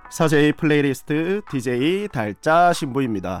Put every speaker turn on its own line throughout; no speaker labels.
사제의 플레이리스트 DJ 달짜 신부입니다.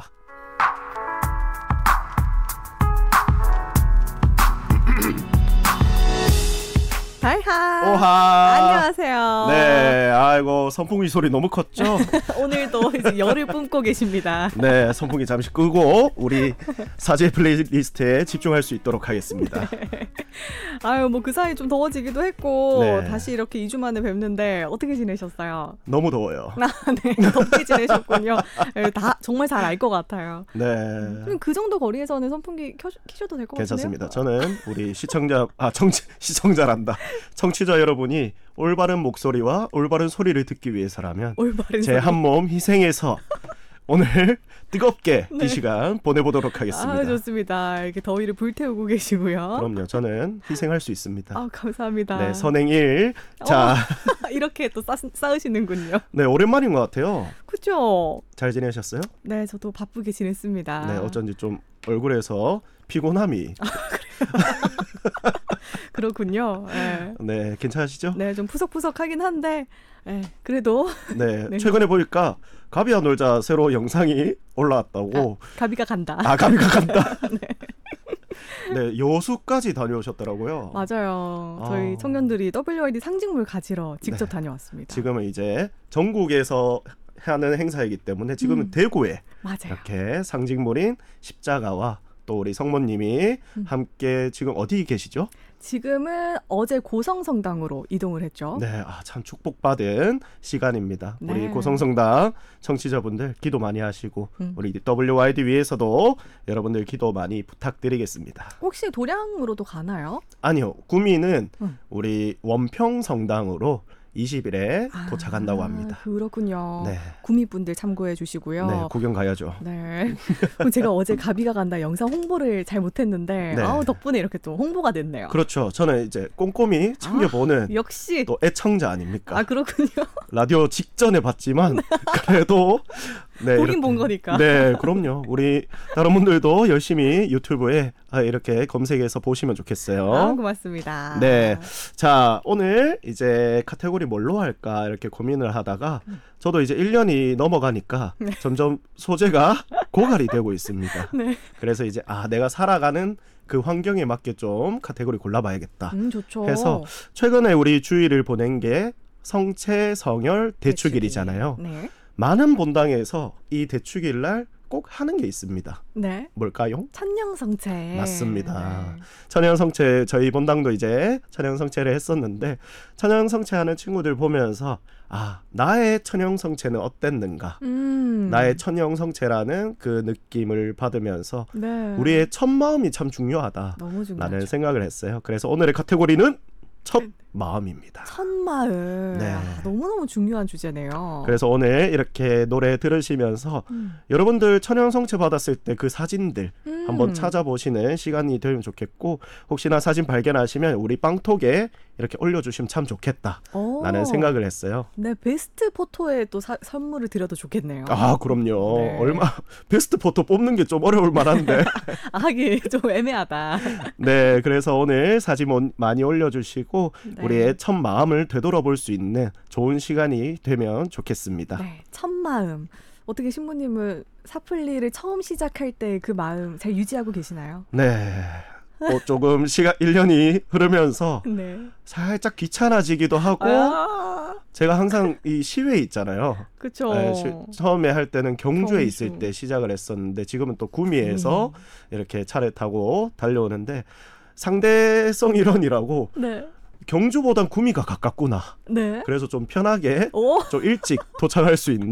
하이하.
오하.
안녕하세요.
네, 아이고 선풍기 소리 너무 컸죠?
오늘도 이제 열을 뿜고 계십니다.
네, 선풍기 잠시 끄고 우리 사제 플레이리스트에 집중할 수 있도록 하겠습니다.
네. 아유, 뭐 그 사이 좀 더워지기도 했고
네.
다시 이렇게 2주 만에 뵙는데 어떻게 지내셨어요?
너무 더워요.
네, 덥게 지내셨군요. 네, 다 정말 잘 알 것 같아요.
네,
그 정도 거리에서는 선풍기 키셔도 될 것 같은데요?
괜찮습니다. 저는 우리 시청자란다. 청취자 여러분이 올바른 목소리와 올바른 소리를 듣기 위해서라면
올바른
제
소리.
한 몸 희생해서 오늘 뜨겁게
네.
이 시간 보내보도록 하겠습니다.
아, 좋습니다. 이렇게 더위를 불태우고 계시고요.
그럼요. 저는 희생할 수 있습니다.
아, 감사합니다.
네, 선행일. 자,
이렇게 또 쌓으시는군요.
네, 오랜만인 것 같아요.
그죠?
잘 지내셨어요?
네, 저도 바쁘게 지냈습니다.
네, 어쩐지 좀 얼굴에서 피곤함이.
그렇군요. 네.
네, 괜찮으시죠?
네, 좀 푸석푸석하긴 한데, 네, 그래도
네,
네.
최근에 보니까 가비와 놀자 새로 영상이 올라왔다고.
가비가 간다.
아, 가비가 간다. 네, 여수까지 다녀오셨더라고요.
맞아요.
아.
저희 청년들이 WID 상징물 가지러 직접
네.
다녀왔습니다.
지금은 이제 전국에서 하는 행사이기 때문에 지금은 대구에
맞아요.
이렇게 상징물인 십자가와 또 우리 성모님이 함께 지금 어디 계시죠?
지금은 어제 고성성당으로 이동을 했죠.
네, 참 축복받은 시간입니다.
네.
우리 고성성당 청취자분들 기도 많이 하시고 우리 WYD 위해서도 여러분들 기도 많이 부탁드리겠습니다.
혹시 도량으로도 가나요?
아니요, 구미는 우리 원평성당으로 20일에
아,
도착한다고 합니다.
그렇군요.
네.
구미분들 참고해 주시고요.
네, 구경 가야죠.
네. 그럼 제가 어제 가비가 간다 영상 홍보를 잘 못했는데
네.
덕분에 이렇게 또 홍보가 됐네요.
그렇죠. 저는 이제 꼼꼼히 챙겨보는
역시.
또 애청자 아닙니까?
아, 그렇군요.
라디오 직전에 봤지만 그래도 네,
보긴
이렇게.
본 거니까.
네, 그럼요. 우리 다른 분들도 열심히 유튜브에 이렇게 검색해서 보시면 좋겠어요.
아, 고맙습니다.
네, 자, 오늘 이제 카테고리 뭘로 할까 이렇게 고민을 하다가 저도 이제 1년이 넘어가니까 점점 소재가 고갈이 되고 있습니다.
네.
그래서 이제 내가 살아가는 그 환경에 맞게 좀 카테고리 골라봐야겠다
좋죠.
해서 최근에 우리 주의를 보낸 게 성체 성혈 대축일이잖아요.
네.
많은 본당에서 이 대축일 날 꼭 하는 게 있습니다.
네.
뭘까요?
천냥성체.
맞습니다.
네.
천연성체, 저희 본당도 이제 천연성체를 했었는데 천연성체 하는 친구들 보면서 나의 천연성체는 어땠는가, 나의 천연성체라는 그 느낌을 받으면서
네.
우리의 첫 마음이 참 중요하다
너무 중요하죠.
라는 생각을 했어요. 그래서 오늘의 카테고리는 첫 마음입니다.
첫 마음.
네.
너무너무 중요한 주제네요.
그래서 오늘 이렇게 노래 들으시면서 여러분들 천연성체 받았을 때 그 사진들 한번 찾아보시는 시간이 되면 좋겠고, 혹시나 사진 발견하시면 우리 빵톡에 이렇게 올려주시면 참 좋겠다 라는 생각을 했어요.
네, 베스트 포토에 또 선물을 드려도 좋겠네요.
그럼요.
네.
베스트 포토 뽑는 게 좀 어려울 만한데.
하긴 좀 애매하다.
네, 그래서 오늘 사진 많이 올려주시고
네.
우리의 첫 마음을 되돌아볼 수 있는 좋은 시간이 되면 좋겠습니다.
네, 첫 마음. 어떻게 신부님은 사플리를 처음 시작할 때 그 마음 잘 유지하고 계시나요?
네. 조금 1년이 흐르면서
네.
살짝 귀찮아지기도 하고, 제가 항상 이 시외 있잖아요.
그렇죠.
처음에 할 때는 경주에
경주.
있을 때 시작을 했었는데 지금은 또 구미에서 이렇게 차를 타고 달려오는데, 상대성 이론이라고
네.
경주보단 구미가 가깝구나.
네.
그래서 좀 편하게
오.
좀 일찍 도착할 수 있는